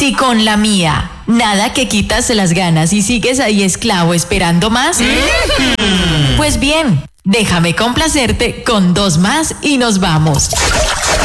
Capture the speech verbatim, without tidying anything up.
Si con la mía, nada que quitas las ganas y sigues ahí esclavo esperando más, pues bien, déjame complacerte con dos más y nos vamos.